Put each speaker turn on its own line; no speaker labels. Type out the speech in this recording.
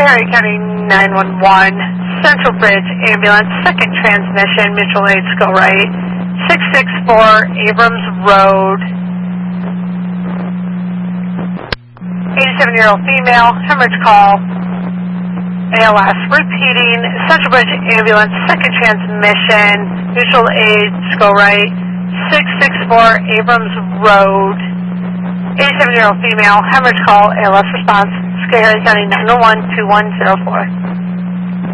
Harry County 911, Central Bridge Ambulance, second transmission, mutual aid, go right, 664 Abrams Road. 87-year-old female, hemorrhage call, ALS. Repeating, Central Bridge Ambulance, second transmission, mutual aid, go right, 664 Abrams Road. 87-year-old female, hemorrhage call, ALS response, Harry County 911-2104.